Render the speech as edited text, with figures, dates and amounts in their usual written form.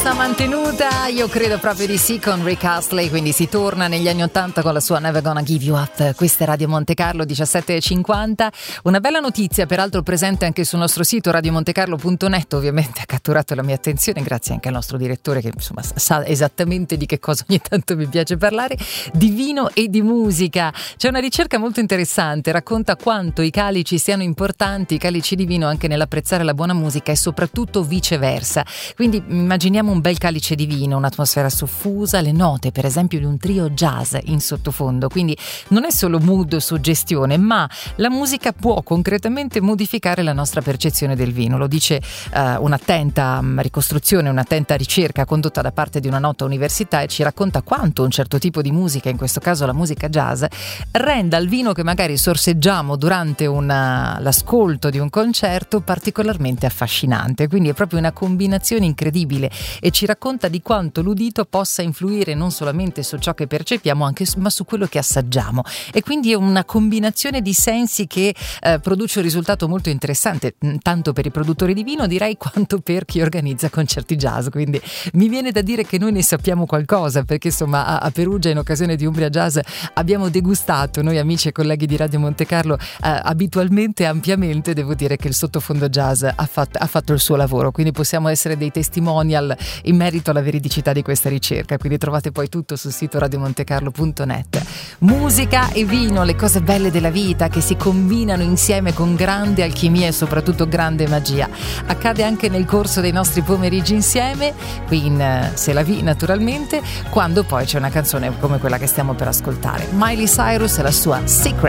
bassa mantenuta, io credo proprio di sì, con Rick Astley, quindi si torna negli anni 80 con la sua Never Gonna Give You Up. Questa è Radio Monte Carlo, 17:50. Una bella notizia, peraltro presente anche sul nostro sito radiomontecarlo.net, ovviamente ha catturato la mia attenzione, grazie anche al nostro direttore che insomma sa esattamente di che cosa ogni tanto mi piace parlare, di vino e di musica. C'è una ricerca molto interessante, racconta quanto i calici siano importanti, i calici di vino, anche nell'apprezzare la buona musica e soprattutto viceversa. Quindi immaginiamo un bel calice di vino, un'atmosfera soffusa, le note per esempio di un trio jazz in sottofondo, quindi non è solo mood o suggestione, ma la musica può concretamente modificare la nostra percezione del vino. Lo dice un'attenta ricostruzione, un'attenta ricerca condotta da parte di una nota università, e ci racconta quanto un certo tipo di musica, in questo caso la musica jazz, renda il vino che magari sorseggiamo durante l'ascolto di un concerto particolarmente affascinante. Quindi è proprio una combinazione incredibile, e ci racconta di quanto l'udito possa influire non solamente su ciò che percepiamo, ma su quello che assaggiamo, e quindi è una combinazione di sensi che produce un risultato molto interessante, tanto per i produttori di vino direi quanto per chi organizza concerti jazz. Quindi mi viene da dire che noi ne sappiamo qualcosa, perché insomma a Perugia, in occasione di Umbria Jazz, abbiamo degustato, noi amici e colleghi di Radio Monte Carlo, abitualmente e ampiamente. Devo dire che il sottofondo jazz ha fatto il suo lavoro, quindi possiamo essere dei testimonial in merito alla veridicità di questa ricerca. Quindi trovate poi tutto sul sito radiomontecarlo.net. Musica e vino, le cose belle della vita che si combinano insieme con grande alchimia e soprattutto grande magia. Accade anche nel corso dei nostri pomeriggi insieme, qui in C'est la vie naturalmente, quando poi c'è una canzone come quella che stiamo per ascoltare. Miley Cyrus e la sua Secret.